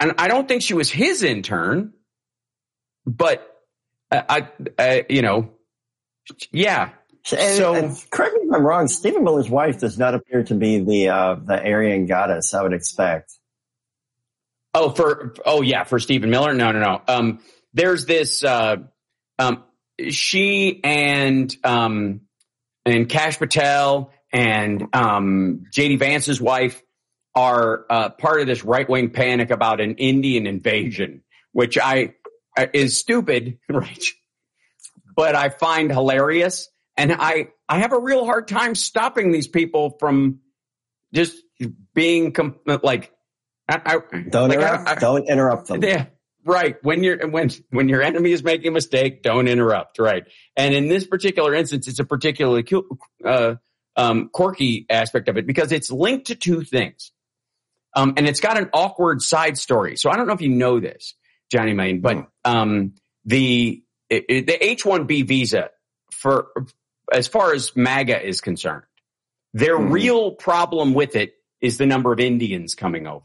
and I don't think she was his intern, but yeah. So correct me if I'm wrong. Stephen Miller's wife does not appear to be the Aryan goddess I would expect. For Stephen Miller? No. There's this, she and Kash Patel and J.D. Vance's wife are part of this right-wing panic about an Indian invasion, which is stupid, right? But I find hilarious. And I have a real hard time stopping these people from just being don't interrupt them. Yeah, right. When your enemy is making a mistake, don't interrupt. Right. And in this particular instance, it's a particularly quirky aspect of it because it's linked to two things. And it's got an awkward side story. So I don't know if you know this, Johnny Main, but the H-1B visa as far as MAGA is concerned, their real problem with it is the number of Indians coming over.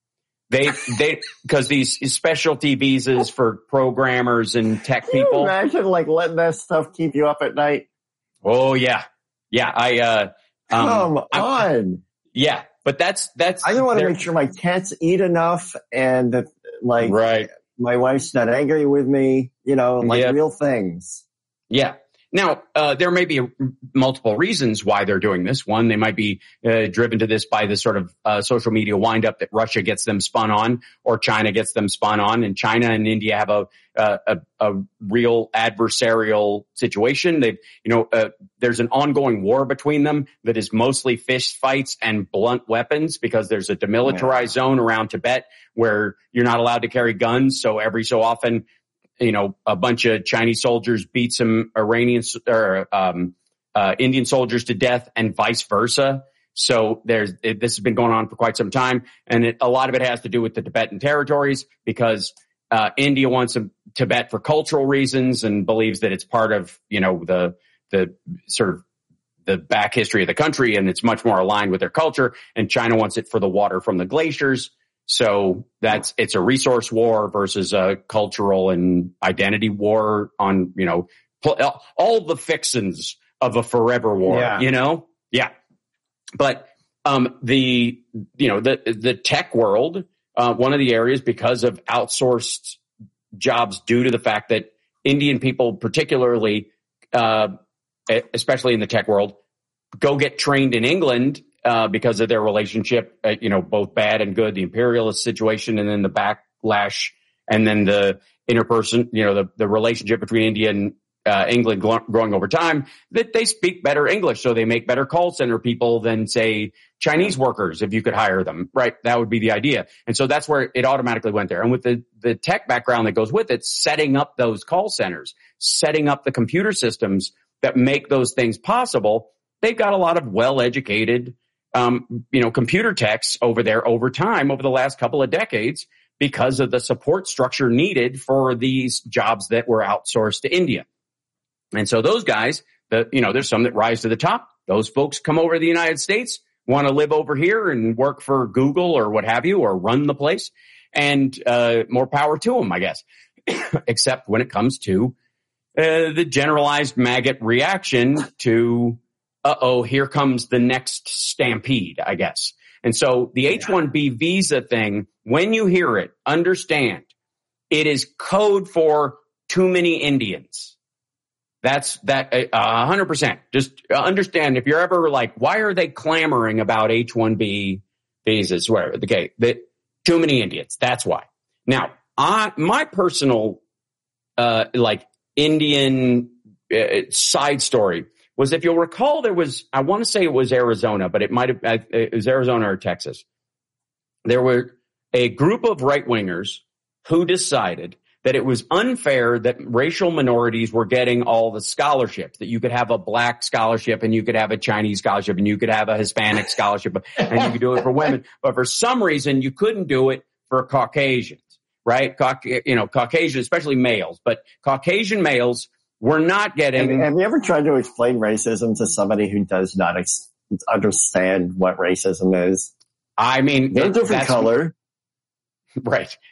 Because these specialty visas for programmers and tech people. Imagine letting that stuff keep you up at night. Oh yeah. Yeah. Come on. Yeah. But that's, I want to make sure my cats eat enough and that right. My wife's not angry with me, real things. Yeah. Now, there may be multiple reasons why they're doing this. One, they might be driven to this by the sort of social media windup that Russia gets them spun on or China gets them spun on. And China and India have a real adversarial situation. There's an ongoing war between them that is mostly fist fights and blunt weapons because there's a demilitarized zone around Tibet where you're not allowed to carry guns. So every so often, a bunch of Chinese soldiers beat some Iranian or Indian soldiers to death and vice versa. So this has been going on for quite some time. And a lot of it has to do with the Tibetan territories because India wants Tibet for cultural reasons and believes that it's part of, the sort of the back history of the country and it's much more aligned with their culture. And China wants it for the water from the glaciers. So it's a resource war versus a cultural and identity war on, all the fixins of a forever war, Yeah. But, the tech world, one of the areas because of outsourced jobs due to the fact that Indian people, particularly, especially in the tech world, go get trained in England because of their relationship, both bad and good, the imperialist situation, and then the backlash, and then the interperson, the relationship between India and England growing over time, that they speak better English, so they make better call center people than, say, Chinese workers, if you could hire them, right? That would be the idea. And so that's where it automatically went there. And with the tech background that goes with it, setting up those call centers, setting up the computer systems that make those things possible, they've got a lot of well-educated computer techs over there over time, over the last couple of decades, because of the support structure needed for these jobs that were outsourced to India. And so those guys, there's some that rise to the top. Those folks come over to the United States, want to live over here and work for Google or what have you, or run the place, and more power to them, I guess. Except when it comes to the generalized maggot reaction to here comes the next stampede, I guess. And so the H-1B visa thing, when you hear it, understand it is code for too many Indians. That's 100%. Just understand, if you're ever like, why are they clamoring about H-1B visas? Too many Indians. That's why. Now, my personal, Indian side story was, if you'll recall, there was, I want to say it was Arizona, but it was Arizona or Texas. There were a group of right-wingers who decided that it was unfair that racial minorities were getting all the scholarships, that you could have a black scholarship and you could have a Chinese scholarship and you could have a Hispanic scholarship and you could do it for women. But for some reason, you couldn't do it for Caucasians, right? Caucasian, especially males, but Caucasian males were not getting. Have you ever tried to explain racism to somebody who does not understand what racism is? I mean, they're a different color. Right.